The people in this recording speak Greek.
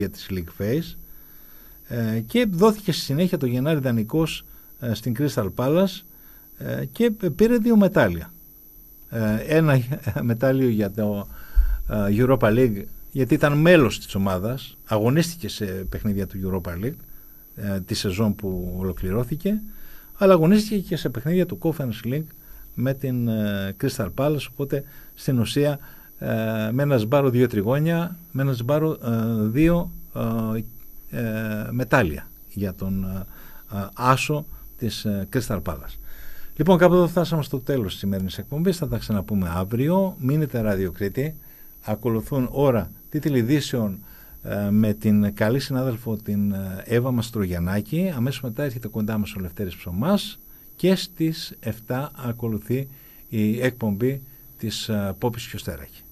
για τη League Face, και δόθηκε στη συνέχεια το Γενάρη δανεικός στην Crystal Palace, και πήρε 2 μετάλλια. Ένα μετάλλιο για το Europa League, γιατί ήταν μέλος της ομάδας, αγωνίστηκε σε παιχνίδια του Europa League τη σεζόν που ολοκληρώθηκε, αλλά αγωνίστηκε και σε παιχνίδια του Conference League με την Crystal Palace, οπότε στην ουσία με ένα σμπάρο 2 τριγώνια, με ένα σμπάρο 2 μετάλλια για τον άσο της Crystal Palace. Λοιπόν, κάπου εδώ φτάσαμε στο τέλος της σημερινής εκπομπής. Θα τα ξαναπούμε αύριο. Μείνετε ραδιοκριτή. Ακολουθούν ώρα τίτλοι ειδήσεων με την καλή συνάδελφο την Εύα Μαστρογιαννάκη. Αμέσως μετά έρχεται κοντά μας ο Λευτέρης Ψωμάς και στις 7 ακολουθεί η εκπομπή της Πόπης Χιωστέρακη.